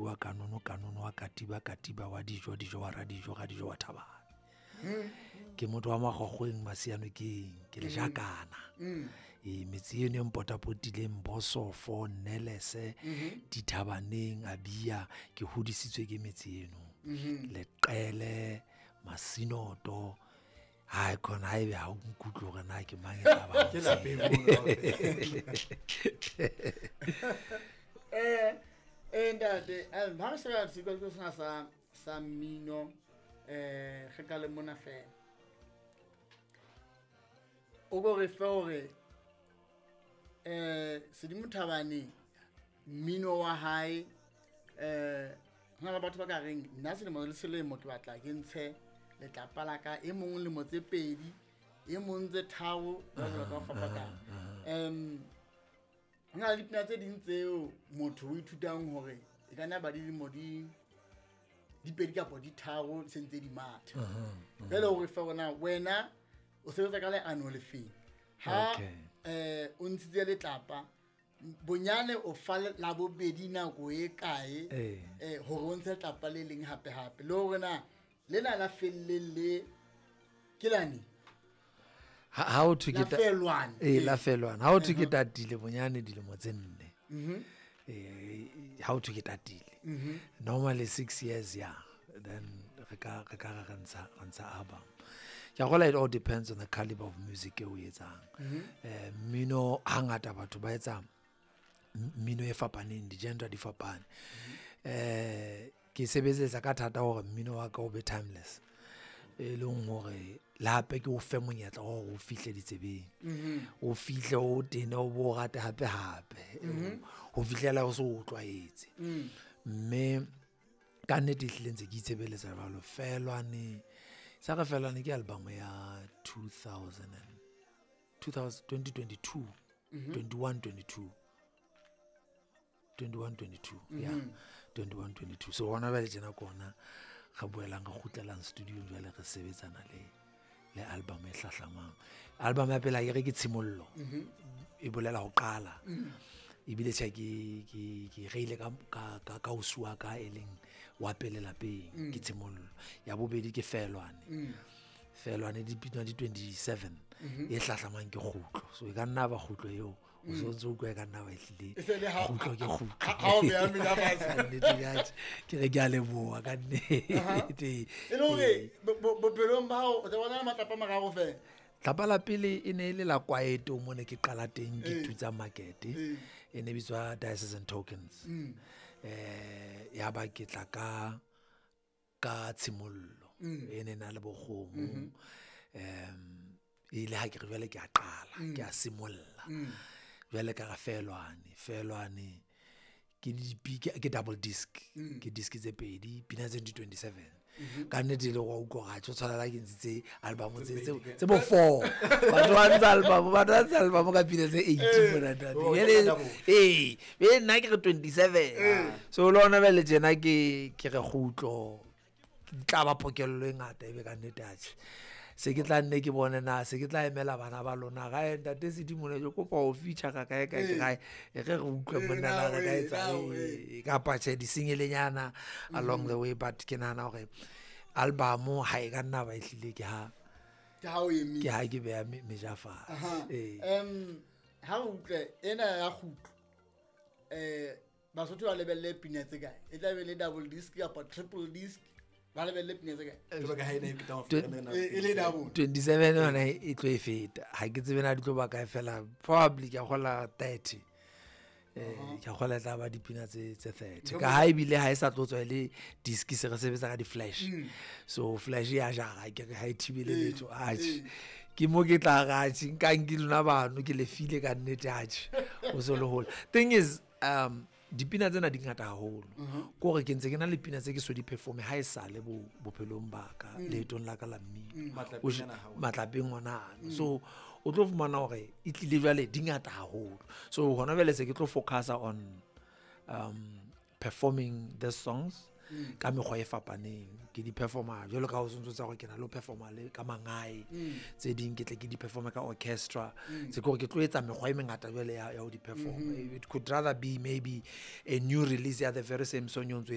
wa kanono wa katiba wa dijo wa radijo ga dijo wa thabana ke motho wa magogweng Masiano ke le jakana metsi eno empotapotileng Bosofo Nelese dithabaneng Abia ke hodisitswe ke metsi eno Leqele Masinoto ha khona ha ebe ha o nkutlo gore na ke mang ya ba ke la pelo ntate ha se ba se go sa mmino ge ka le mona fela o go re fe gore Sedimo Thabane mmino wa hae hona le batho ba ka reng nna selemo le selemo ke batla ke ntshe letlapa la ka e mongwe le motse pedi e mongwe tse tharo ba ka fapakana hona le dipina tse ding tseo motho o ithutang hore e ka nna ba di pedi kapo di tharo sentse di matha jale hore fa wena o sebetsa ka leano le feng ha o ntshitse letlapa bonyane o fa la bobedi nako e kae hore o ntshe letlapa le leng hape le hore na lena la fellele ke lane ha o thu ke la felwana ha o thu ke tatile bonyane dilemo tse 4 ha o thu ke tatile normally 6 years then re ka gantsha album ya gola. It all depends on the caliber of music o etsang mmino hangata batho ba etsa mmino e fapaneng di genre di fapane ke sebetsa ka thata hore mmino wa ka o be timeless e leng hore lape ke o fe monyetla hore o fihle ditsebeng o fihle o tene o bo rate hape ho fihlela o so o tlwaetse mme ka nnete hlentse ke itsebeletsa jalo felwane sa re felwane ke album ya 2022 yeah 21-22 so hona ba le jena kona ga boelang ga gutlelang studio jwale re sebetsana le album e hlahlamang album ya pela ke tshimollo e bolela ho qala ibile tsa ke reile ka uswa ka eleng wa pele lapeng ke tshimollo ya bobedi ke felwane di 27 e hlahlamang ke khutlo so e ka nna ba khutlo eo o so go ka nna ba ehlile khutlo ke khutlo ha o be a mina fa ke re ke a leboa ka nnete e le bophelong ba o tla bona matlapa mararo fe tlapa la pele e ne le la kwaeto mo ne ke qala teng ke tutsa market e ne bitswa Dices and Tokens ya ba ke tla ka tshimollo e ne na le bokgomo ile ha ke re jwale ke a qala ke a simolla jwale ka felwane ke double disc ke disc tse pedi pina tse 27 ka nnete le go utlwa ga tshwana la ke ntse album tse bo 4 batho ba ntse album ka pina tse 18 bona be nna ke re 27 so lona be le jena ke re gutlo tla ba pokello e ngata e be ka nnete a se ke tla nne ke bone na se ke tla emela bana ba lona ga enda te Sedimo ne go kopa o feature ka kae re utlwe monna la ga etsa ka patse di singelenyana along the way but ke nana hore album ha e ka nna ba ehlile ke ha ke be ya mejafa ha utlwe ena ya khutlo Basotho ba lebelle pina tse kae e tla be le double disc ya triple disc ba lebelle pina tse kae ke ba ka haina e pitang fela e le double 27 ona e tlo e feta ha ke tsebe na di tlo ba ka fela probably ke gola 30 ke gola tla ba dipina tse 30 ka ha ibile ha e sa tlotswa le disc se re sebetsa ka di flash so flash ya ja ke ha ithibile letho ke mo ke tla ga tsinka ngilona bano ke le file ka nnete o so le hole thing is dipina tsena di ngata haholo ko re ke ntse ke na le pina tse ke so di performe ha e sa le bophelong ba ka letong la ka la mmino matlapeng ona so o tlo fumana hore e tlile jwale di ngata haholo so hona bele se ke tlo focusa on performing the songs ka mekgwa e fapaneng ke di performa jalo ka o sontso tsa go ke na lo performa le ka mangae tse ding ke tle ke di performa ka orchestra se go ke tlo etsa mekgwa e mengata jale ya o di perform it could rather be maybe a new release ya the very same song